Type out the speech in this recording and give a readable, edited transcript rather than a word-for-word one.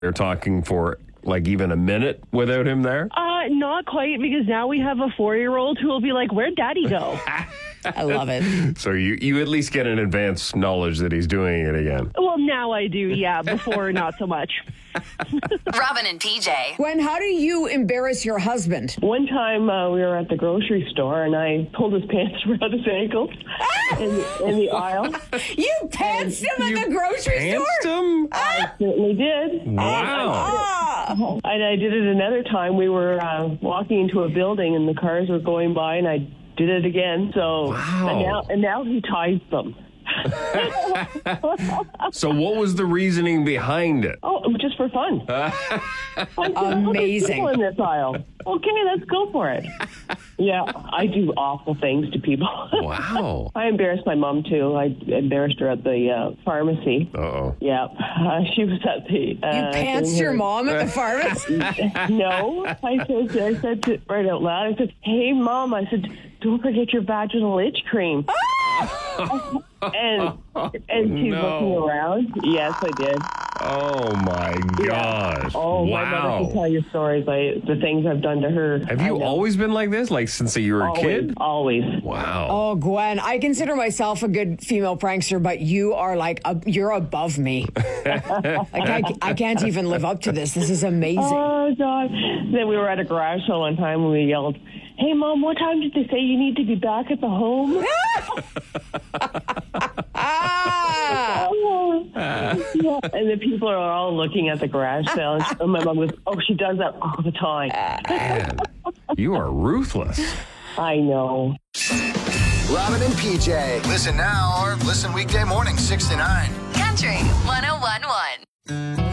They're talking for like even a minute without him there? Not quite, because now we have a 4-year-old who will be like, "Where'd Daddy go?" I love it. So you at least get an advance knowledge that he's doing it again. Well, now I do, yeah. Before, not so much. Robin and PJ. Gwen, how do you embarrass your husband? One time we were at the grocery store, and I pulled his pants around his ankles in the aisle. You pantsed him at the grocery store? Pantsed him? I certainly did. Wow. And I did it another time. We were walking into a building, and the cars were going by, and I did it again. So Wow. and now he ties them. So what was the reasoning behind it? Oh, just for fun. Amazing. People in this aisle. Okay, let's go for it. Yeah, I do awful things to people. Wow. I embarrassed my mom too. I embarrassed her at the pharmacy. Uh-oh. Yeah, she was at the. You pantsed your mom at the pharmacy? No, I said to, right out loud. I said, "Hey, Mom," I said, "don't forget your vaginal itch cream." and she's looking around. Yes, I did. Oh my gosh. Oh, my mother Wow. can tell you stories, the things I've done to her. Have you always been like this? Like since you were a kid? Always. Wow. Oh, Gwen, I consider myself a good female prankster, but you are like, you're above me. I can't even live up to this. This is amazing. Oh, God. Then we were at a garage sale one time and we yelled, "Hey, Mom, what time did they say you need to be back at the home?" Yeah. And the people are all looking at the garage sale. And my mom goes, "Oh, she does that all the time." Man, you are ruthless. I know. Robin and PJ. Listen now or listen weekday morning 6 to 9. Country 101.1.